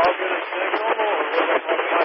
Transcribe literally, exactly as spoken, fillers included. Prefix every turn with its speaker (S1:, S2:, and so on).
S1: I'll get a signal, or will they let me